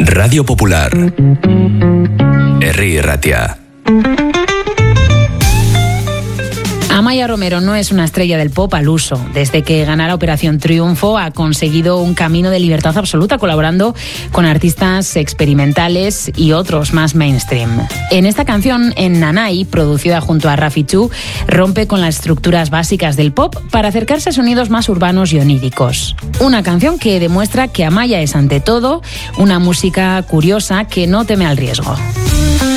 Radio Popular. Herri Ratia. Amaia Romero no es una estrella del pop al uso. Desde que ganara Operación Triunfo ha conseguido un camino de libertad absoluta, colaborando con artistas experimentales y otros más mainstream. En esta canción, En Nanay, producida junto a Raffi 2, rompe con las estructuras básicas del pop para acercarse a sonidos más urbanos y oníricos. Una canción que demuestra que Amaia es ante todo una música curiosa que no teme al riesgo.